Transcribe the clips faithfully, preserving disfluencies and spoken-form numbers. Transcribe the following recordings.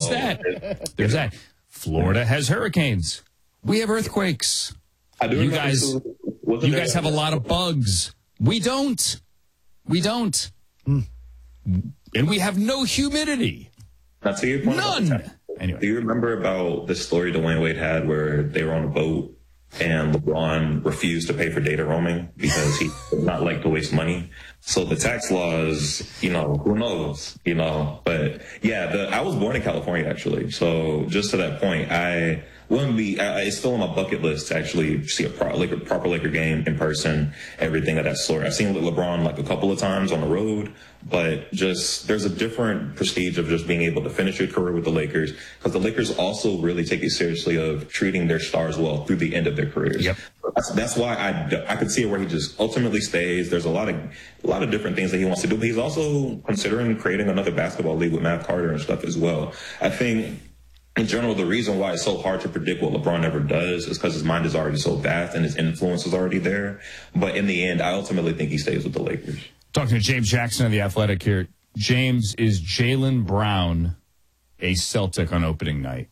that. There's that. Florida has hurricanes. We have earthquakes. I do you guys, you guys have a lot of bugs. We don't. We don't. Mm. And we have no humidity. Now, to your point, none. Anyway. Do you remember about the story Dwayne Wade had where they were on a boat and LeBron refused to pay for data roaming because he did not like to waste money? So the tax laws, you know, who knows, you know, but yeah, the, I was born in California, actually. So just to that point, I wouldn't be, I, it's still on my bucket list to actually see a pro, Laker, proper Laker game in person, everything of that sort. I've seen LeBron like a couple of times on the road, but just there's a different prestige of just being able to finish your career with the Lakers, because the Lakers also really take it seriously of treating their stars well through the end of their careers. Yep. That's, that's why I, I could see it where he just ultimately stays. There's a lot of a lot of different things that he wants to do, but he's also considering creating another basketball league with Matt Carter and stuff as well. I think in general, the reason why it's so hard to predict what LeBron ever does is because his mind is already so vast and his influence is already there. But in the end, I ultimately think he stays with the Lakers. Talking to James Jackson of The Athletic here. James, is Jaylen Brown a Celtic on opening night?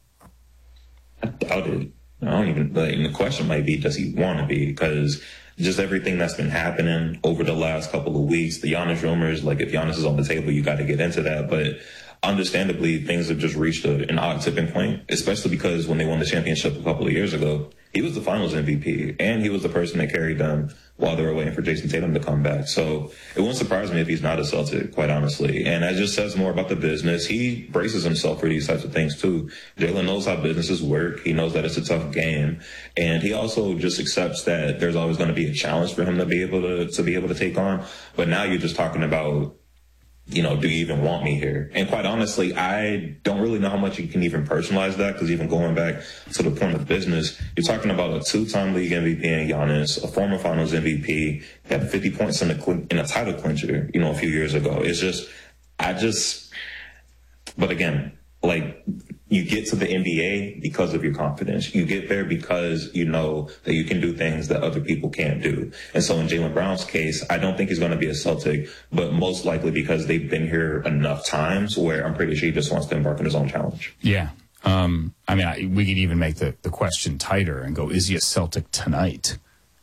I doubt it. I don't even, like, the question might be, does he want to be? Because just everything that's been happening over the last couple of weeks, the Giannis rumors, like if Giannis is on the table, you got to get into that. But understandably, things have just reached a, an odd tipping point, especially because when they won the championship a couple of years ago, he was the finals M V P, and he was the person that carried them while they were waiting for Jason Tatum to come back. So it wouldn't surprise me if he's not a Celtic, quite honestly. And that just says more about the business. He braces himself for these types of things, too. Jaylen knows how businesses work. He knows that it's a tough game. And he also just accepts that there's always going to be a challenge for him to be able to, to be able to take on. But now you're just talking about, you know, do you even want me here? And quite honestly, I don't really know how much you can even personalize that, because even going back to the point of business, you're talking about a two-time league M V P in Giannis, a former finals M V P, had fifty points in a, in a title clincher, you know, a few years ago. It's just, I just, but again, like, you get to the N B A because of your confidence. You get there because you know that you can do things that other people can't do. And so in Jaylen Brown's case, I don't think he's going to be a Celtic, but most likely because they've been here enough times where I'm pretty sure he just wants to embark on his own challenge. Yeah. Um, I mean, I, we could even make the, the question tighter and go, is he a Celtic tonight?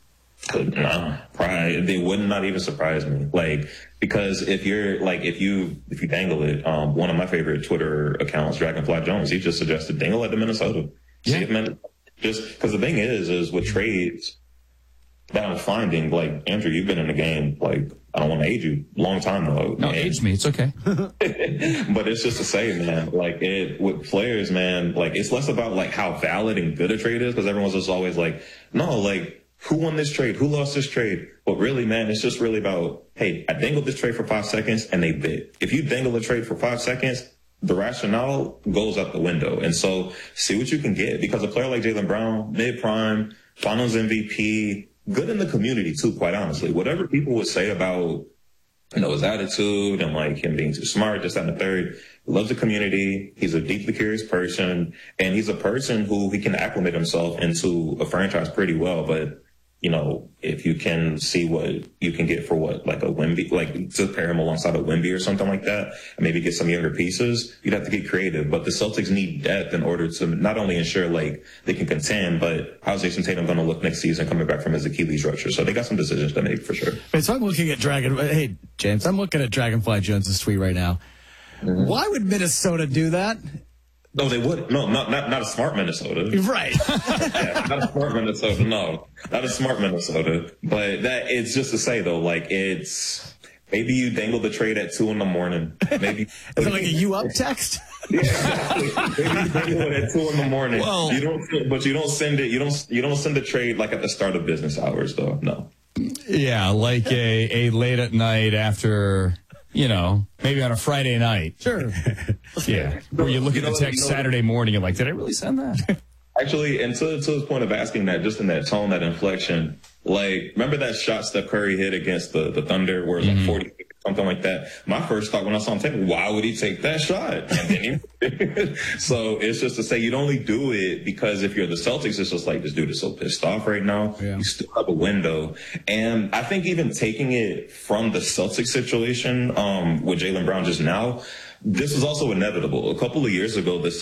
No, probably they would not even surprise me. Like, because if you're like, if you if you dangle it, um, one of my favorite Twitter accounts, Dragonfly Jones, he just suggested dangle it to Minnesota. Yeah. See if Man- just because the thing is, is with trades that I'm finding, like Andrew, you've been in the game, like I don't want to age you, long time though. No, age me, it's okay. But it's just to say, man, like it with players, man, like it's less about like how valid and good a trade is, because everyone's just always like, no, like, who won this trade? Who lost this trade? But really, man, it's just really about, hey, I dangled this trade for five seconds and they bid. If you dangle a trade for five seconds, the rationale goes out the window. And so see what you can get, because a player like Jaylen Brown, mid-prime, finals M V P, good in the community too, quite honestly. Whatever people would say about, you know, his attitude and like him being too smart, this, that, and the third, he loves the community. He's a deeply curious person, and he's a person who he can acclimate himself into a franchise pretty well. But you know, if you can see what you can get for what, like a Wemby, like to pair him alongside a Wemby or something like that, and maybe get some younger pieces, you'd have to get creative. But the Celtics need depth in order to not only ensure like they can contend, but how's Jason Tatum going to look next season coming back from his Achilles rupture? So they got some decisions to make for sure. Wait, so I'm looking at Dragon. Hey, James, I'm looking at Dragonfly Jones's tweet right now. Mm-hmm. Why would Minnesota do that? No, they wouldn't. No, not not not a smart Minnesota. Right. Yeah, not a smart Minnesota. No, not a smart Minnesota. But that it's just to say though, like it's maybe you dangle the trade at two in the morning. Maybe is it like a you up text? Yeah, exactly. Maybe you dangle it at two in the morning. Well, you don't, but you don't send it. You don't. You don't send the trade like at the start of business hours, though. No. Yeah, like a a late at night after. You know, maybe on a Friday night. Sure. Yeah. Where you look you at know, the text you know, Saturday morning and like, did I really send that? Actually, and to, to his point of asking that, just in that tone, that inflection, like, remember that shot Steph Curry hit against the, the Thunder where it was mm-hmm. like forty, something like that? My first thought when I saw him take, why would he take that shot? And then he, so it's just to say you'd only do it because if you're the Celtics, it's just like, this dude is so pissed off right now. Yeah. You still have a window. And I think even taking it from the Celtics situation um, with Jaylen Brown just now, this is also inevitable. A couple of years ago, the